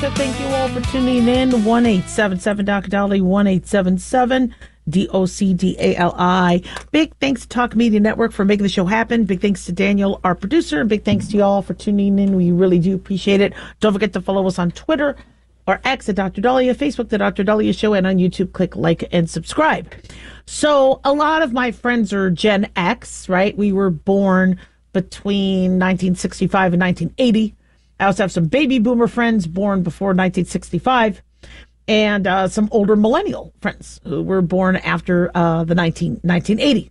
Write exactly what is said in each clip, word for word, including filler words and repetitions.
So thank you all for tuning in. one eight seven seven D O C D A L I, one eight seven seven D O C D A L I. Big thanks to Talk Media Network for making the show happen. Big thanks to Daniel, our producer. And big thanks to y'all for tuning in. We really do appreciate it. Don't forget to follow us on Twitter or X at Doctor Dahlia, Facebook, The Doctor Dahlia Show, and on YouTube, click like and subscribe. So a lot of my friends are Gen X, right? We were born between nineteen sixty-five and nineteen eighty. I also have some baby boomer friends born before nineteen sixty-five and uh, some older millennial friends who were born after uh, the nineteen, nineteen eighty.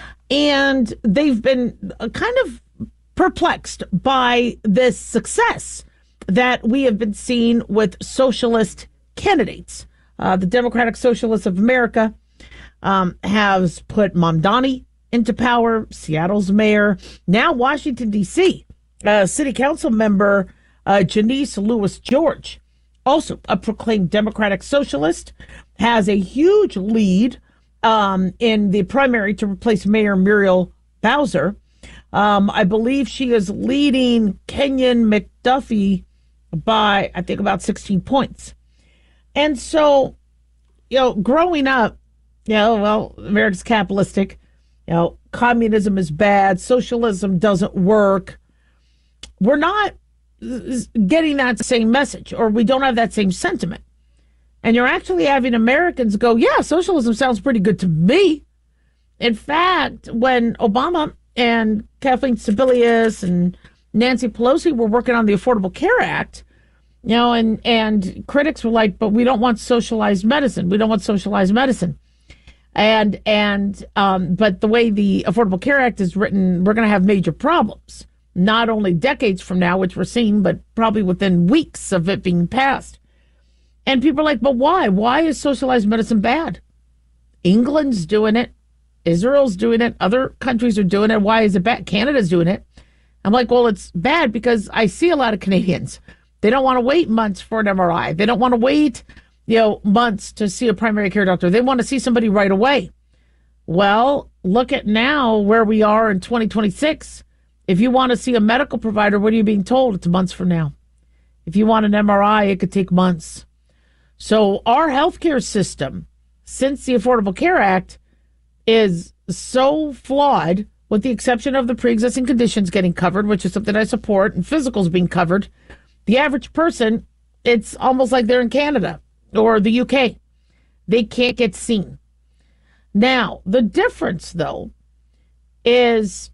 And they've been uh, kind of perplexed by this success that we have been seeing with socialist candidates. Uh, the Democratic Socialists of America um, has put Mamdani into power, Seattle's mayor, now Washington, D C Uh, City Council member uh, Janice Lewis George, also a proclaimed Democratic Socialist, has a huge lead um, in the primary to replace Mayor Muriel Bowser. Um, I believe she is leading Kenyon McDuffie by, I think, about sixteen points. And so, you know, growing up, you know, well, America's capitalistic, you know, communism is bad, socialism doesn't work. We're not getting that same message, or we don't have that same sentiment. And you're actually having Americans go, yeah, socialism sounds pretty good to me. In fact, when Obama and Kathleen Sebelius and Nancy Pelosi were working on the Affordable Care Act, you know, and, and critics were like, but we don't want socialized medicine. We don't want socialized medicine. And, and, um, but the way the Affordable Care Act is written, we're going to have major problems. Not only decades from now, which we're seeing, but probably within weeks of it being passed. And people are like, but why? Why is socialized medicine bad? England's doing it. Israel's doing it. Other countries are doing it. Why is it bad? Canada's doing it. I'm like, well, it's bad because I see a lot of Canadians. They don't want to wait months for an M R I. They don't want to wait, you know, months to see a primary care doctor. They want to see somebody right away. Well, look at now where we are in twenty twenty-six. If you want to see a medical provider, what are you being told? It's months from now. If you want an M R I, it could take months. So our healthcare system, since the Affordable Care Act, is so flawed, with the exception of the pre-existing conditions getting covered, which is something I support, and physicals being covered. The average person, it's almost like they're in Canada or the U K. They can't get seen. Now, the difference, though, is...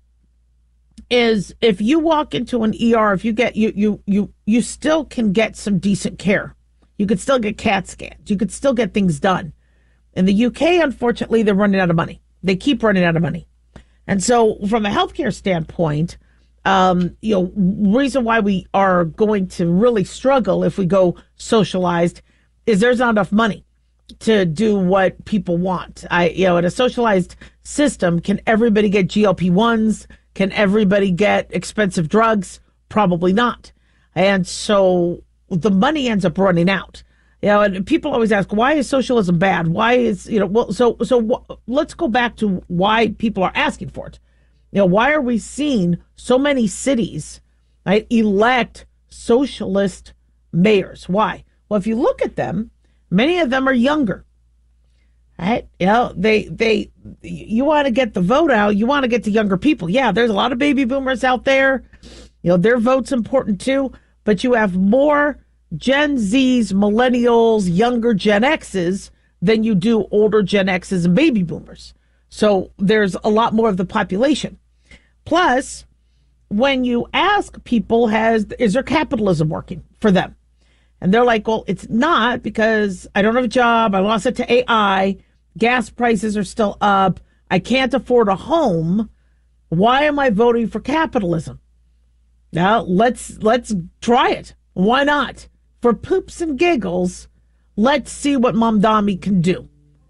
is if you walk into an E R, if you get, you, you, you, you still can get some decent care. You could still get CAT scans. You could still get things done. In the U K, unfortunately, they're running out of money. They keep running out of money. And so from a healthcare standpoint, um, you know, reason why we are going to really struggle if we go socialized is there's not enough money to do what people want. I, you know, in a socialized system, can everybody get G L P ones? Can everybody get expensive drugs? Probably not. And so the money ends up running out. You know, and people always ask, why is socialism bad? Why is, you know, well, so, so w- let's go back to why people are asking for it. You know, why are we seeing so many cities, right, elect socialist mayors? Why? Well, if you look at them, many of them are younger. Right? You know, they, they, you want to get the vote out. You want to get to younger people. Yeah, there's a lot of baby boomers out there. You know, their vote's important too, but you have more Gen Zs, millennials, younger Gen Xs than you do older Gen Xs and baby boomers. So there's a lot more of the population. Plus, when you ask people, has, is there capitalism working for them? And they're like, well, it's not, because I don't have a job. I lost it to A I. Gas prices are still up. I can't afford a home. Why am I voting for capitalism? Now, let's let's try it. Why not? For poops and giggles, let's see what Mamdani can do.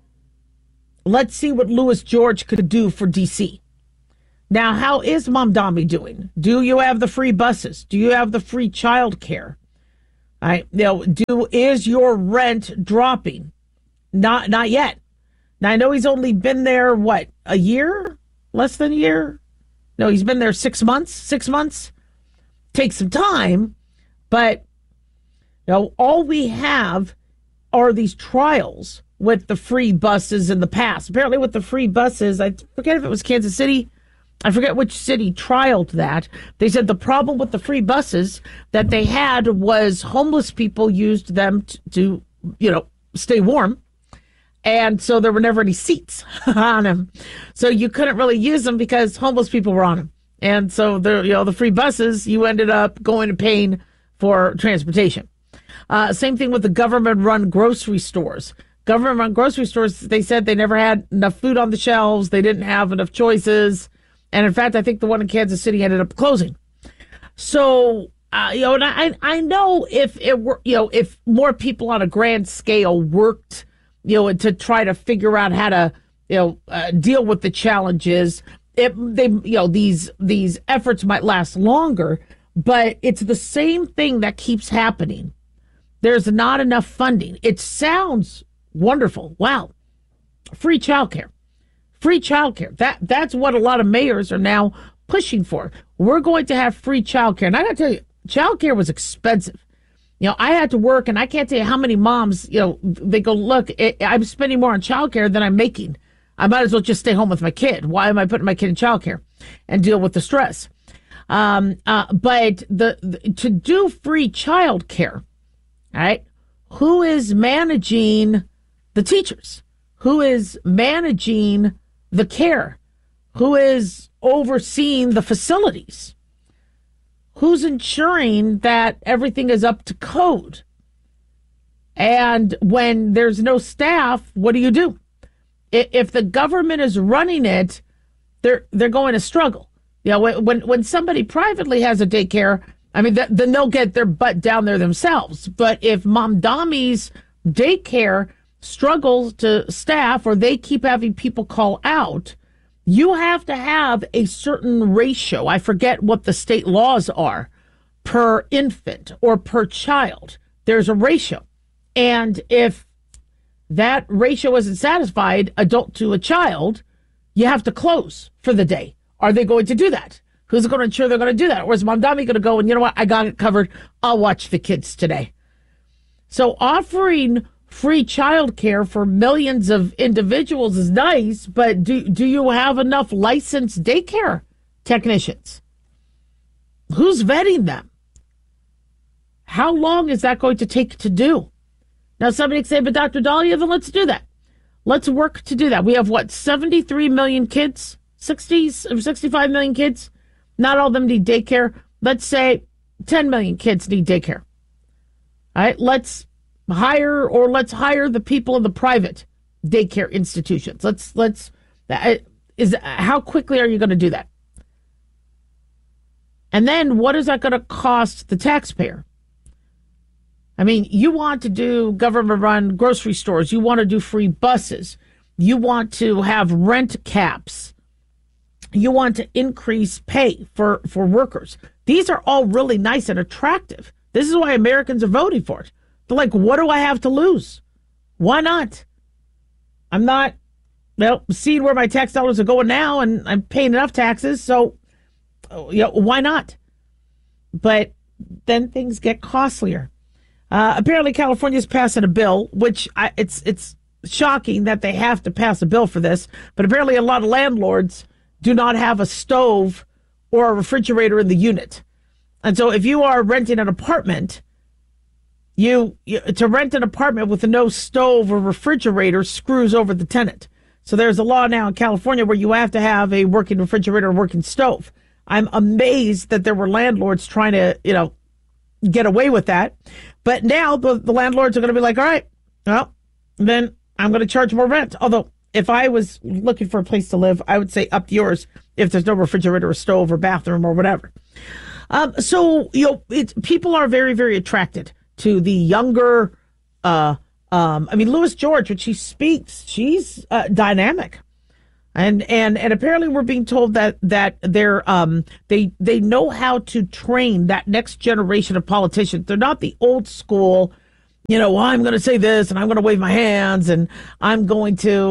Let's see what Lewis George could do for D C. Now, how is Mamdani doing? Do you have the free buses? Do you have the free child care? I, you know, do is your rent dropping? Not not yet. Now, I know he's only been there, what, a year? Less than a year? No, he's been there six months. Six months? Takes some time, but Now, all we have are these trials with the free buses in the past. Apparently with the free buses, I forget if it was Kansas City, I forget which city trialed that. They said the problem with the free buses that they had was homeless people used them to, to you know, stay warm. And so there were never any seats on them. So you couldn't really use them because homeless people were on them. And so the, you know, the free buses, you ended up going and paying for transportation. Uh, same thing with the government-run grocery stores. Government-run grocery stores, they said they never had enough food on the shelves. They didn't have enough choices. And in fact, I think the one in Kansas City ended up closing. So, uh, you know, and I, I know if it were, you know, if more people on a grand scale worked, you know, to try to figure out how to, you know, uh, deal with the challenges, it, they, you know, these, these efforts might last longer, but it's the same thing that keeps happening. There's not enough funding. It sounds wonderful. Wow. Free childcare. Free childcare. That that's what a lot of mayors are now pushing for. We're going to have free childcare. And I got to tell you, childcare was expensive. You know, I had to work, and I can't tell you how many moms, you know, they go, look, it, I'm spending more on childcare than I'm making. I might as well just stay home with my kid. Why am I putting my kid in childcare and deal with the stress? Um, uh, but the, the to do free childcare, all right, who is managing the teachers? Who is managing the care? Who is overseeing the facilities? Who's ensuring that everything is up to code? And when there's no staff, what do you do? If the government is running it, they're they're going to struggle. You know, when when somebody privately has a daycare, I mean, th- then they'll get their butt down there themselves. But if Mamdami's daycare struggles to staff, or they keep having people call out, you have to have a certain ratio. I forget what the state laws are per infant or per child. There's a ratio. And if that ratio isn't satisfied, adult to a child, you have to close for the day. Are they going to do that? Who's going to ensure they're going to do that? Or is Mamdami going to go and, you know what, I got it covered. I'll watch the kids today. So offering free childcare for millions of individuals is nice, but do do you have enough licensed daycare technicians? Who's vetting them? How long is that going to take to do? Now, somebody can say, but Doctor Dahlia, then let's do that. Let's work to do that. We have, what, seventy-three million kids? sixty, sixty-five million kids? Not all of them need daycare. Let's say ten million kids need daycare. All right, let's hire, or let's hire the people in the private daycare institutions. Let's, let's, is, how quickly are you going to do that? And then what is that going to cost the taxpayer? I mean, you want to do government-run grocery stores. You want to do free buses. You want to have rent caps. You want to increase pay for, for workers. These are all really nice and attractive. This is why Americans are voting for it. They're like, what do I have to lose? Why not? I'm not, well, seeing where my tax dollars are going now, and I'm paying enough taxes, so, you know, why not? But then things get costlier. Uh, apparently, California is passing a bill, which I, it's it's shocking that they have to pass a bill for this. But apparently, a lot of landlords do not have a stove or a refrigerator in the unit, and so if you are renting an apartment, you, you to rent an apartment with no stove or refrigerator screws over the tenant. So there's a law now in California where you have to have a working refrigerator, or working stove. I'm amazed that there were landlords trying to, you know, get away with that. But now the, the landlords are going to be like, all right, well, then I'm going to charge more rent. Although if I was looking for a place to live, I would say up to yours if there's no refrigerator or stove or bathroom or whatever. Um, so, you know, it's, people are very, very attracted to the younger, uh, um, I mean, Louis George, when she speaks, she's uh, dynamic. And, and and apparently we're being told that that they're um they they know how to train that next generation of politicians. They're not the old school, you know, well, I'm going to say this and I'm going to wave my hands and I'm going to,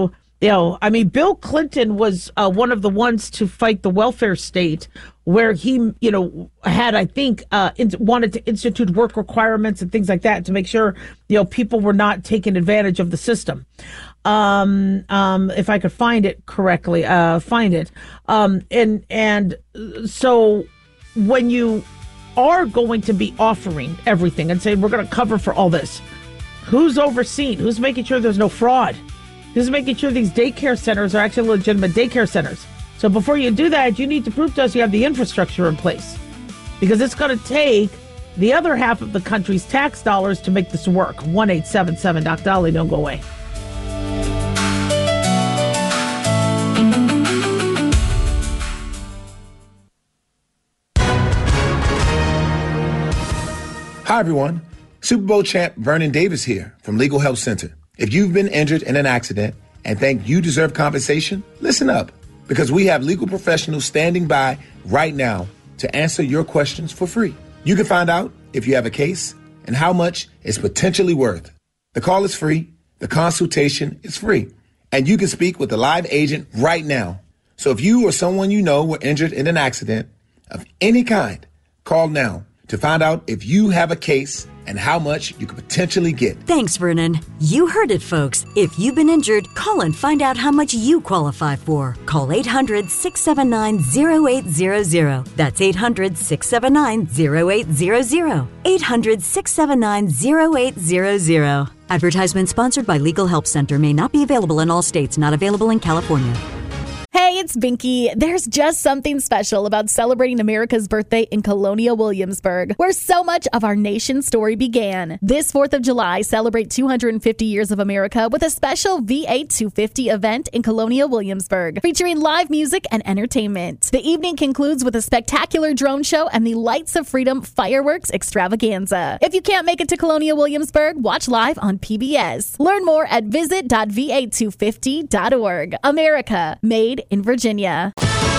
You know, I mean, Bill Clinton was uh, one of the ones to fight the welfare state, where he, you know, had, I think, uh, in, wanted to institute work requirements and things like that to make sure, you know, people were not taking advantage of the system. Um, um, if I could find it correctly, uh, find it. Um, and, and so when you are going to be offering everything and saying, we're going to cover for all this, who's overseeing? Who's making sure there's no fraud? Who's making sure these daycare centers are actually legitimate daycare centers? So before you do that, you need to prove to us you have the infrastructure in place, because it's going to take the other half of the country's tax dollars to make this work. one eight seven seven Doc Dolly. Don't go away. Hi, everyone. Super Bowl champ Vernon Davis here from Legal Help Center. If you've been injured in an accident and think you deserve compensation, listen up, because we have legal professionals standing by right now to answer your questions for free. You can find out if you have a case and how much it's potentially worth. The call is free. The consultation is free. And you can speak with a live agent right now. So if you or someone you know were injured in an accident of any kind, call now to find out if you have a case and how much you could potentially get. Thanks, Vernon. You heard it, folks. If you've been injured, call and find out how much you qualify for. Call eight hundred, six seven nine, zero eight zero zero. That's eight hundred, six seven nine, zero eight zero zero. eight hundred, six seven nine, zero eight zero zero. Advertisement sponsored by Legal Help Center. May not be available in all states. Not available in California. Hey, it's Binky. There's just something special about celebrating America's birthday in Colonial Williamsburg, where so much of our nation's story began. This fourth of July, celebrate two hundred fifty years of America with a special V eight two fifty event in Colonial Williamsburg, featuring live music and entertainment. The evening concludes with a spectacular drone show and the Lights of Freedom fireworks extravaganza. If you can't make it to Colonial Williamsburg, watch live on P B S. Learn more at visit dot v eight two fifty dot org. America, made in Virginia.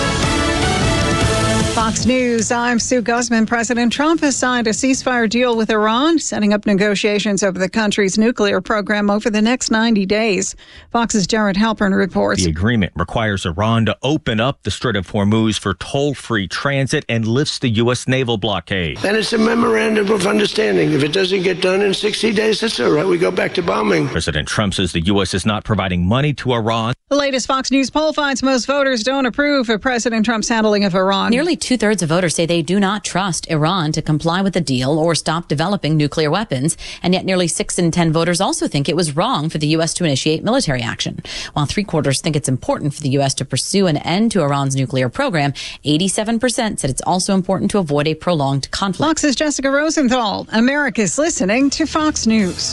Fox News, I'm Sue Guzman. President Trump has signed a ceasefire deal with Iran, setting up negotiations over the country's nuclear program over the next ninety days. Fox's Jared Halpern reports. The agreement requires Iran to open up the Strait of Hormuz for toll-free transit and lifts the U S naval blockade. Then it's a memorandum of understanding. If it doesn't get done in sixty days, that's all right. We go back to bombing. President Trump says the U S is not providing money to Iran. The latest Fox News poll finds most voters don't approve of President Trump's handling of Iran. Nearly two-thirds of voters say they do not trust Iran to comply with the deal or stop developing nuclear weapons. And yet nearly six in ten voters also think it was wrong for the U S to initiate military action. While three quarters think it's important for the U S to pursue an end to Iran's nuclear program, eighty-seven percent said it's also important to avoid a prolonged conflict. Fox's Jessica Rosenthal. America's listening to Fox News.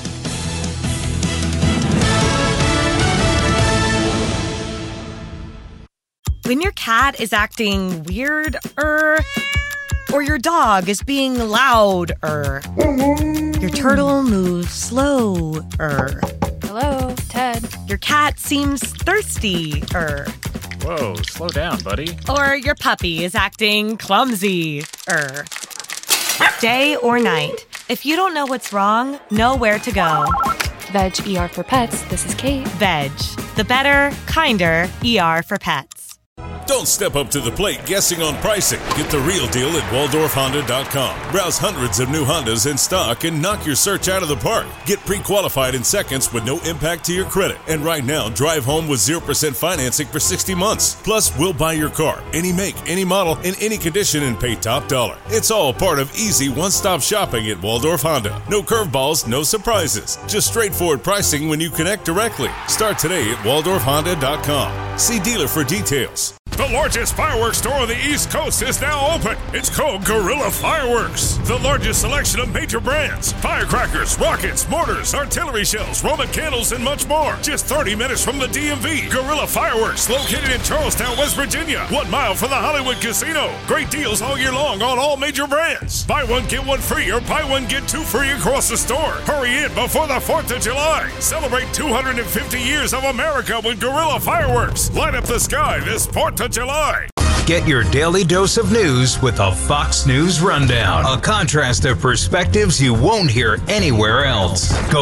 When your cat is acting weird-er, or your dog is being loud-er, your turtle moves slow-er. Hello, Ted. Your cat seems thirsty-er. Whoa, slow down, buddy. Or your puppy is acting clumsy-er. Day or night, if you don't know what's wrong, know where to go. Veg E R for Pets, this is Kate. Veg, the better, kinder E R for pets. Don't step up to the plate guessing on pricing. Get the real deal at Waldorf Honda dot com. Browse hundreds of new Hondas in stock and knock your search out of the park. Get pre-qualified in seconds with no impact to your credit. And right now, drive home with zero percent financing for sixty months. Plus, we'll buy your car, any make, any model, in any condition, and pay top dollar. It's all part of easy one-stop shopping at Waldorf Honda. No curveballs, no surprises. Just straightforward pricing when you connect directly. Start today at Waldorf Honda dot com. See dealer for details. The largest fireworks store on the East Coast is now open. It's called Guerrilla Fireworks. The largest selection of major brands, firecrackers, rockets, mortars, artillery shells, Roman candles, and much more. Just thirty minutes from the D M V. Guerrilla Fireworks, located in Charlestown, West Virginia. One mile from the Hollywood Casino. Great deals all year long on all major brands. Buy one, get one free, or buy one, get two free across the store. Hurry in before the fourth of July. Celebrate two hundred fifty years of America with Guerrilla Fireworks. Light up the sky this fourth of July. Get your daily dose of news with a Fox News Rundown. A contrast of perspectives you won't hear anywhere else. Go